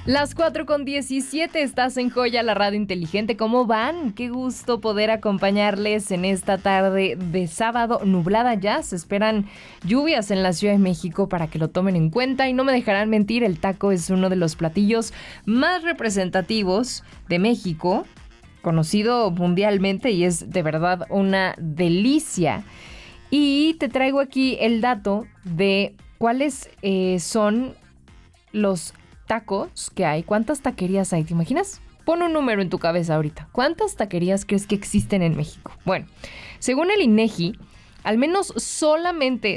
Las 4:17, estás en Joya, la radio inteligente. ¿Cómo van? Qué gusto poder acompañarles en esta tarde de sábado nublada ya. Se esperan lluvias en la Ciudad de México para que lo tomen en cuenta y no me dejarán mentir, el taco es uno de los platillos más representativos de México, conocido mundialmente y es de verdad una delicia. Y te traigo aquí el dato de cuáles son los tacos que hay. ¿Cuántas taquerías hay? ¿Te imaginas? Pon un número en tu cabeza ahorita. ¿Cuántas taquerías crees que existen en México? Bueno, según el INEGI, al menos solamente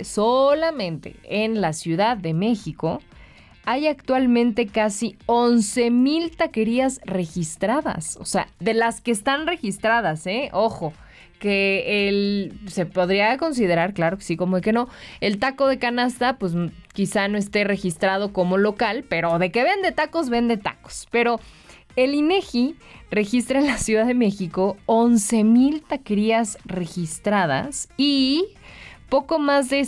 en la Ciudad de México hay actualmente casi 11,000 taquerías registradas. O sea, de las que están registradas, ojo, que se podría considerar, claro que sí, como que no, el taco de canasta, pues quizá no esté registrado como local, pero de que vende tacos, vende tacos. Pero el INEGI registra en la Ciudad de México 11,000 taquerías registradas y poco más de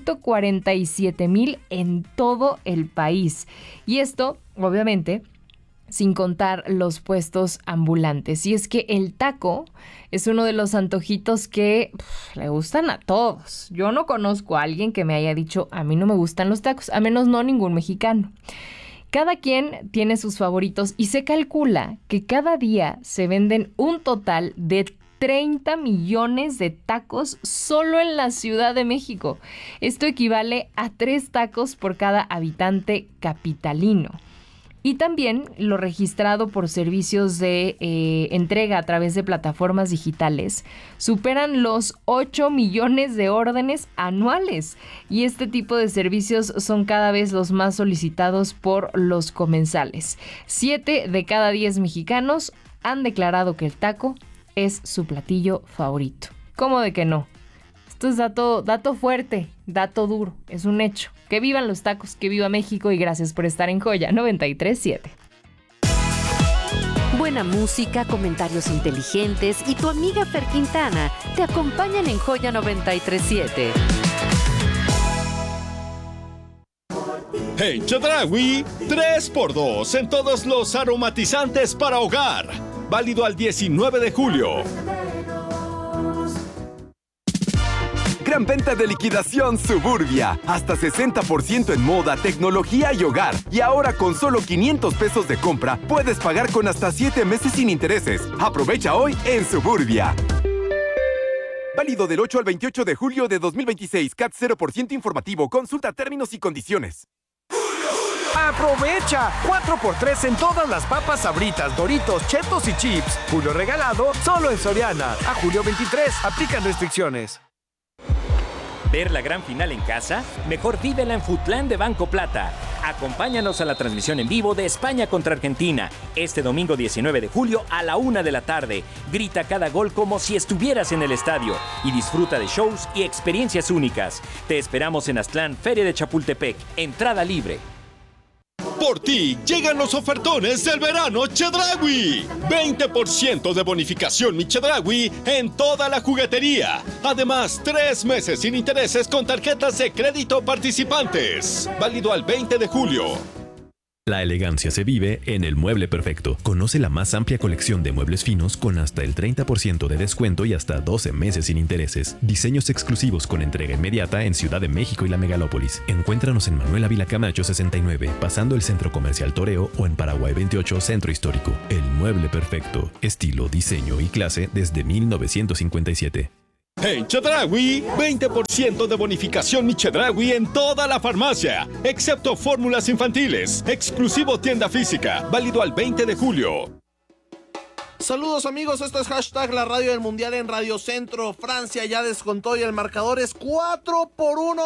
147,000 en todo el país. Y esto, obviamente, sin contar los puestos ambulantes. Y es que el taco es uno de los antojitos que le gustan a todos. Yo no conozco a alguien que me haya dicho, a mí no me gustan los tacos, a menos no ningún mexicano. Cada quien tiene sus favoritos y se calcula que cada día se venden un total de 30 millones de tacos solo en la Ciudad de México. Esto equivale a 3 tacos por cada habitante capitalino. Y también lo registrado por servicios de entrega a través de plataformas digitales superan los 8 millones de órdenes anuales. Y este tipo de servicios son cada vez los más solicitados por los comensales. 7 de cada 10 mexicanos han declarado que el taco es su platillo favorito. ¿Cómo de que no? Esto es dato fuerte, dato duro, es un hecho. Que vivan los tacos, que viva México y gracias por estar en Joya 93.7. Buena música, comentarios inteligentes y tu amiga Fer Quintana te acompañan en Joya 93.7. En Chedraui, 3x2 en todos los aromatizantes para hogar. Válido al 19 de julio. Gran venta de liquidación Suburbia. Hasta 60% en moda, tecnología y hogar. Y ahora con solo 500 pesos de compra, puedes pagar con hasta 7 meses sin intereses. Aprovecha hoy en Suburbia. Válido del 8 al 28 de julio de 2026. CAT 0% informativo. Consulta términos y condiciones. ¡Aprovecha! 4x3 en todas las papas Sabritas, Doritos, Chetos y Chips. Julio regalado solo en Soriana. A julio 23. Aplican restricciones. ¿Ver la gran final en casa? Mejor vívela en Foodland de Banco Plata. Acompáñanos a la transmisión en vivo de España contra Argentina, este domingo 19 de julio a la 1 de la tarde. Grita cada gol como si estuvieras en el estadio y disfruta de shows y experiencias únicas. Te esperamos en Aztlán, Feria de Chapultepec. Entrada libre. Por ti llegan los ofertones del verano Chedraui. 20% de bonificación mi Chedraui en toda la juguetería. Además, 3 meses sin intereses con tarjetas de crédito participantes. Válido al 20 de julio. La elegancia se vive en El Mueble Perfecto. Conoce la más amplia colección de muebles finos con hasta el 30% de descuento y hasta 12 meses sin intereses. Diseños exclusivos con entrega inmediata en Ciudad de México y la megalópolis. Encuéntranos en Manuel Ávila Camacho 69, pasando el Centro Comercial Toreo o en Paraguay 28, Centro Histórico. El Mueble Perfecto. Estilo, diseño y clase desde 1957. En Chedraui, 20% de bonificación mi Chedraui en toda la farmacia, excepto fórmulas infantiles. Exclusivo tienda física, válido al 20 de julio. Saludos amigos, esto es hashtag la radio del mundial en Radio Centro. Francia ya descontó y el marcador es 4-1.